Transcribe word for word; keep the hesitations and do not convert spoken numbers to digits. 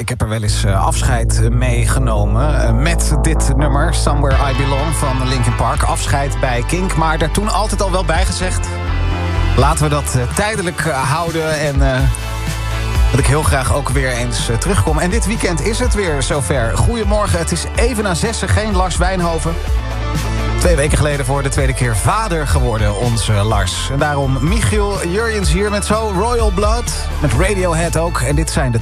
ik heb er wel eens uh, afscheid mee genomen. Uh, met dit nummer, Somewhere I Belong van Linkin Park. Afscheid bij Kink, maar daar toen altijd al wel bij gezegd. Laten we dat uh, tijdelijk uh, houden en uh, dat ik heel graag ook weer eens uh, terugkom. En dit weekend is het weer zover. Goedemorgen, het is even na zessen, geen Lars Wijnhoven. Twee weken geleden voor de tweede keer vader geworden, onze Lars. En daarom Michiel Jurjens hier met zo Royal Blood, met Radiohead ook. En dit zijn de